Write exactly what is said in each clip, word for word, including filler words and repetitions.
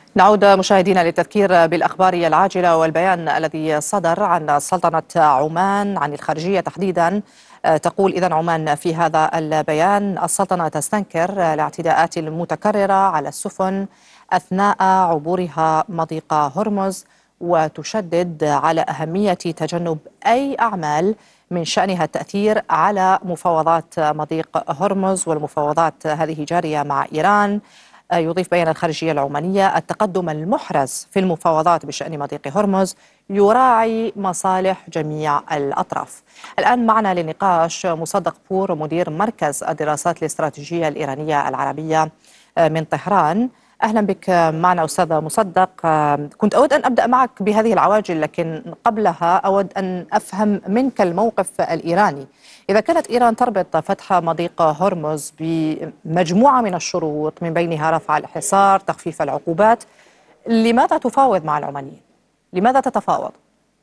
نعود مشاهدينا للتذكير بالأخبار العاجلة والبيان الذي صدر عن سلطنة عمان عن الخارجية تحديدا. تقول إذن عمان في هذا البيان: السلطنة تستنكر الاعتداءات المتكررة على السفن أثناء عبورها مضيق هرمز، وتشدد على أهمية تجنب أي أعمال من شأنها التأثير على مفاوضات مضيق هرمز، والمفاوضات هذه جارية مع إيران. يضيف بيان الخارجية العمانية: التقدم المحرز في المفاوضات بشأن مضيق هرمز يراعي مصالح جميع الأطراف. الآن معنا للنقاش مصدق بور، مدير مركز الدراسات الاستراتيجية الإيرانية العربية من طهران. أهلا بك معنا أستاذ مصدق. كنت أود أن أبدأ معك بهذه العواجل، لكن قبلها أود أن أفهم منك الموقف الإيراني. إذا كانت إيران تربط فتح مضيق هرمز بمجموعة من الشروط، من بينها رفع الحصار، تخفيف العقوبات، لماذا تفاوض مع العمانيين؟ لماذا تتفاوض؟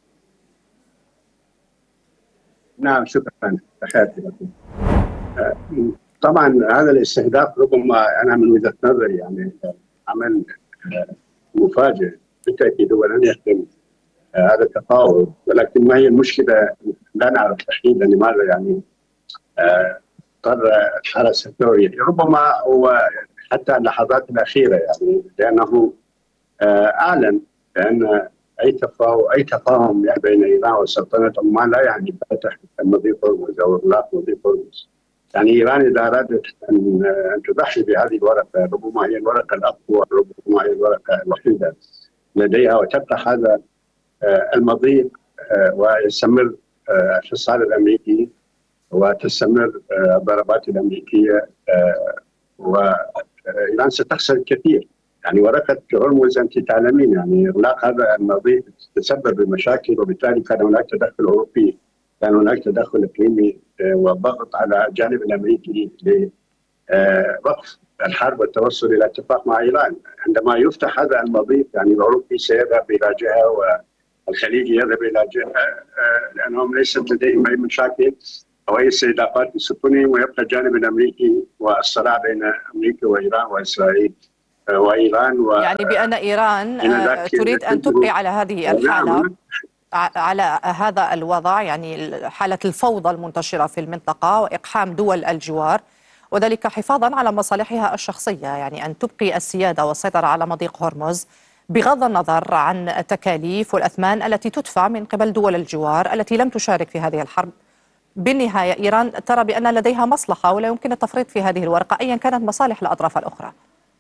نعم، شكرا. تحياتي لكم. طبعا هذا الاستهداف ربما انا من وجهه نظري يعني عمل مفاجئ بالتاكيد، ولن يخدم هذا التفاوض، ولكن ما هي المشكله؟ لا نعرف تحديدا لماذا يعني اضطر الحرس الثوري، ربما هو حتى اللحظات الاخيره يعني، لانه اعلن بان اي تفاهم اي تفاهم يعني بين ايران وسلطنه عمان لا يعني فتح مضيق هرمز او اغلاق مضيق هرمز. يعني ايران اذا ارادت ان ان تضحي بهذه الورقه، ربما هي الورقه الاقوى، ربما هي الورقه الوحيده لديها، وتفتح هذا المضيق ويستمر الحصار الامريكي وتستمر الضربات الامريكيه، وايران ستخسر الكثير. يعني ورقه هرمز انت تعلمين يعني اغلاق هذا المضيق تسبب بمشاكل، وبالتالي كان هناك تدخل اوروبي، كان هناك تدخل اقليمي والضغط على الجانب الامريكي لوقف الحرب والتوصل الى اتفاق مع ايران. عندما يفتح هذا المضيق يعني الاوروبي سيذهب الى جهه والخليجي يذهب الى جهه، لانهم ليست لديهم اي مشاكل او اي استهدافات لسفنهم، ويبقى الجانب الامريكي والصراع بين امريكا وايران واسرائيل وايران و يعني بان ايران تريد ان تبقي على هذه الحاله، على هذا الوضع، يعني حالة الفوضى المنتشرة في المنطقة وإقحام دول الجوار، وذلك حفاظا على مصالحها الشخصية، يعني أن تبقي السيادة والسيطرة على مضيق هرمز بغض النظر عن التكاليف والأثمان التي تدفع من قبل دول الجوار التي لم تشارك في هذه الحرب. بالنهاية إيران ترى بأن لديها مصلحة ولا يمكن التفريط في هذه الورقة أيا كانت مصالح الأطراف الأخرى.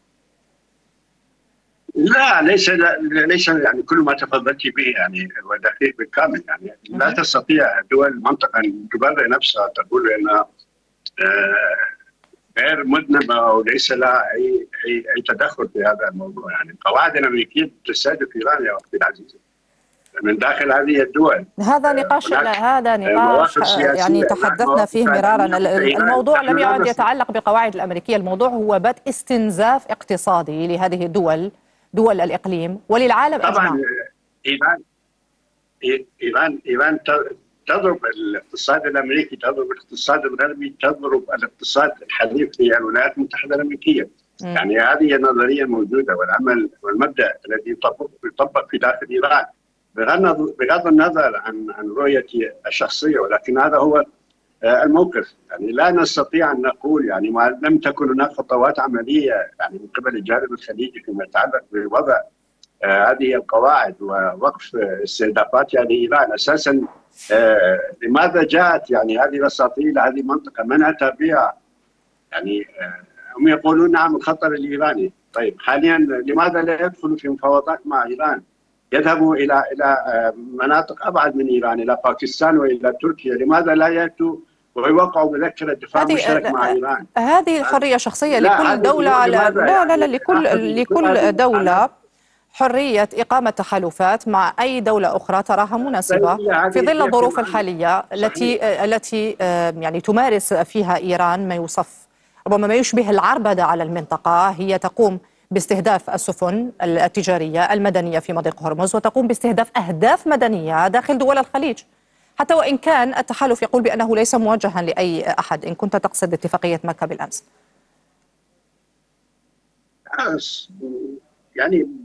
لا، ليس ليس يعني كل ما تفضلت به يعني هو دقيق بالكامل. يعني لا تستطيع دول المنطقه ان تبرر نفسها، تقول انها غير مذنبه او ليس لها اي اي اي تدخل في هذا الموضوع. يعني القواعد الامريكيه تستهدف ايران يا اختي العزيزه من داخل هذه الدول. هذا نقاش هذا نقاش يعني تحدثنا فيه مرارا. الموضوع لم يعد يتعلق بقواعد الأمريكية، الموضوع هو بدء استنزاف اقتصادي لهذه الدول، دول الإقليم وللعالم أجمع. طبعا إيران إيران إيران تضرب الاقتصاد الأمريكي، تضرب الاقتصاد الغربي، تضرب الاقتصاد الحليف للولايات المتحدة الأمريكية. م. يعني هذه النظرية موجودة، والعمل والمبدأ الذي يطبق في داخل إيران بغض النظر عن عن رؤيتي الشخصية، ولكن هذا هو الموقف. يعني لا نستطيع أن نقول يعني ما لم تكن هناك خطوات عملية يعني من قبل الجانب الخليجي فيما يتعلق بوضع آه هذه القواعد ووقف استهدافات يعني ايران. اساسا آه لماذا جاءت يعني هذه الاساطيل هذه المنطقه؟ من اتى بها؟ يعني آه هم يقولون نعم الخطر الايراني. طيب حاليا لماذا لا يدخلوا في مفاوضات مع ايران؟ يذهبوا الى الى آه مناطق ابعد من ايران، الى باكستان والى تركيا. لماذا لا ياتوا ويوقعوا مذكره دفاع مشترك مع ايران؟ هذه حريه شخصيه لكل دوله. لا لا لا, لا لكل لكل دوله حرية إقامة تحالفات مع أي دولة أخرى تراها مناسبة في ظل الظروف الحالية التي التي يعني تمارس فيها إيران ما يوصف ربما ما يشبه العربدة على المنطقة. هي تقوم باستهداف السفن التجارية المدنية في مضيق هرمز، وتقوم باستهداف أهداف مدنية داخل دول الخليج، حتى وإن كان التحالف يقول بأنه ليس موجها لأي أحد، إن كنت تقصد اتفاقية مكة بالأمس. يعني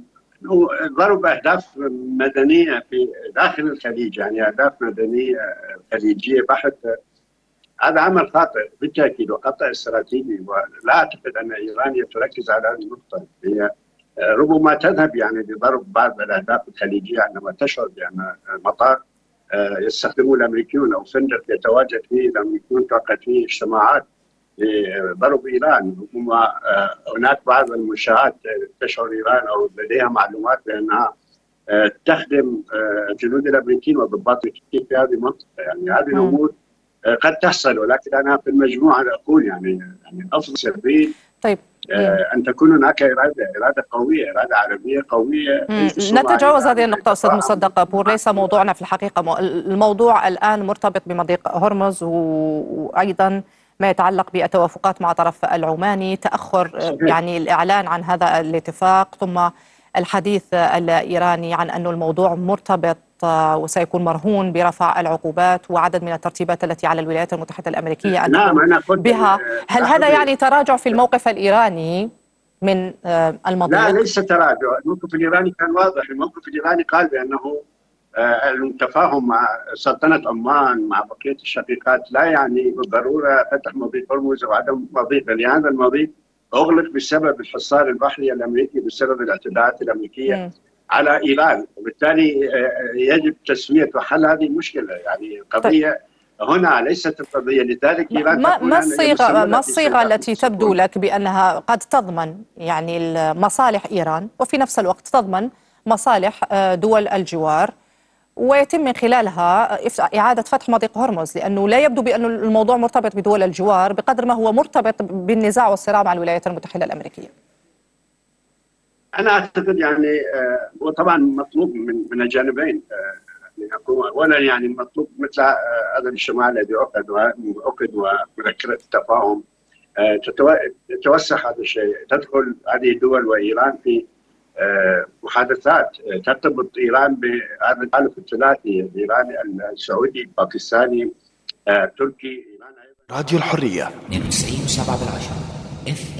ضرب أهداف مدنية في داخل الخليج، يعني أهداف مدنية خليجية بحتة. هذا عمل خاطئ بالتأكيد وخطأ استراتيجي، ولا أعتقد أن إيران تركز على هذه النقطة. هي ربما تذهب يعني لضرب بعض الأهداف الخليجية عندما تشعر بأن مطار يستخدمه الأمريكيون أو فندق يتواجد فيه الأمريكيون توقعت فيه اجتماعات لضرب إيران. ربما هناك بعض المنشآت تشعر إيران أو لديها معلومات بأنها تخدم الجنود الأمريكيين وضباط التكتيك في هذه المنطقة. يعني هذه الأمور قد تحصل، ولكن أنا في المجموعة أقول يعني يعني أفضل سبيل طيب أن تكون هناك إرادة إرادة قوية، إرادة عربية قوية. نتجاوز هذه النقطة أستاذ مصدق بور، ليس موضوعنا في الحقيقة. الموضوع الآن مرتبط بمضيق هرمز وأيضا ما يتعلق بالتوافقات مع طرف العماني، تأخر يعني الإعلان عن هذا الاتفاق، ثم الحديث الإيراني عن أن الموضوع مرتبط وسيكون مرهون برفع العقوبات وعدد من الترتيبات التي على الولايات المتحدة الأمريكية أن نعم بها. هل هذا يعني تراجع في الموقف الإيراني من المضيق؟ لا، ليس تراجع. الموقف الإيراني كان واضح. الموقف الإيراني قال بأنه التفاهم مع سلطنة عمان مع بقية الشقيقات لا يعني بالضرورة فتح مضيق هرمز أو عدم مضيق، لأن هذا المضيق أغلق بسبب الحصار البحري الأمريكي، بسبب الاعتداءات الأمريكية م. على إيران، وبالتالي يجب تسوية وحل هذه المشكلة. يعني قضية هنا ليست القضية. لذلك إيران ما, ما الصيغة ما الصيغة التي تبدو لك بأنها قد تضمن يعني مصالح إيران وفي نفس الوقت تضمن مصالح دول الجوار، ويتم من خلالها إعادة فتح مضيق هرمز؟ لأنه لا يبدو بأن الموضوع مرتبط بدول الجوار بقدر ما هو مرتبط بالنزاع والصراع مع الولايات المتحدة الأمريكية. أنا أعتقد يعني وطبعا مطلوب من من الجانبين. أولا يعني مطلوب مثل هذا الاجتماع الذي عقد وعقد ومذكرة التفاهم تتوسع هذا الشيء، تدخل هذه الدول وإيران في محادثات، ترتبط إيران بهذا التحالف الثلاثي الإيراني السعودي الباكستاني التركي. راديو الحرية اثنين وتسعين وسبعة بالعشرة.